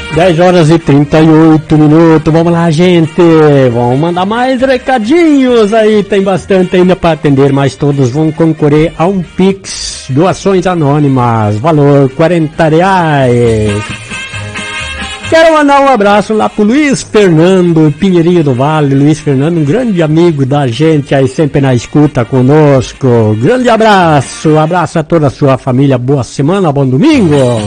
10 horas e 38 minutos, vamos lá, gente, vamos mandar mais recadinhos aí, tem bastante ainda para atender, mas todos vão concorrer a um Pix, doações anônimas, valor R$40. Quero mandar um abraço lá pro Luiz Fernando, Pinheirinho do Vale. Luiz Fernando, um grande amigo da gente aí, sempre na escuta conosco. Grande abraço, abraço a toda a sua família, boa semana, bom domingo.